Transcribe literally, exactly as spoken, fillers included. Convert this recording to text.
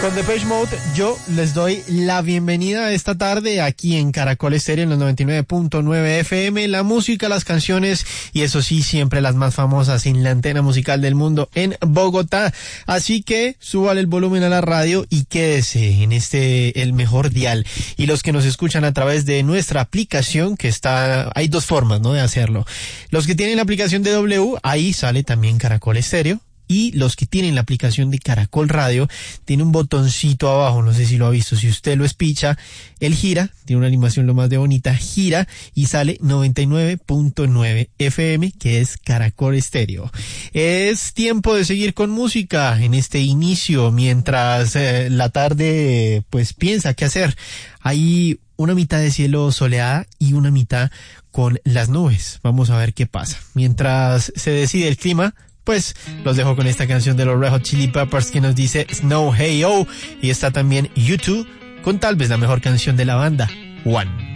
Con Depeche Mode, yo les doy la bienvenida esta tarde aquí en Caracol Estéreo en los noventa y nueve punto nueve F M. La música, las canciones y eso sí, siempre las más famosas en la antena musical del mundo en Bogotá. Así que súbale el volumen a la radio y quédese en este, el mejor dial. Y los que nos escuchan a través de nuestra aplicación, que está, hay dos formas, ¿no?, de hacerlo. Los que tienen la aplicación de W, ahí sale también Caracol Estéreo. Y los que tienen la aplicación de Caracol Radio, tiene un botoncito abajo, no sé si lo ha visto, si usted lo espicha, él gira, tiene una animación lo más de bonita, gira y sale noventa y nueve punto nueve F M, que es Caracol Estéreo. Es tiempo de seguir con música en este inicio, mientras eh, la tarde pues piensa qué hacer. Hay una mitad de cielo soleada y una mitad con las nubes. Vamos a ver qué pasa. Mientras se decide el clima, pues los dejo con esta canción de los Red Hot Chili Peppers que nos dice Snow Hey Oh, y está también U dos con tal vez la mejor canción de la banda, One.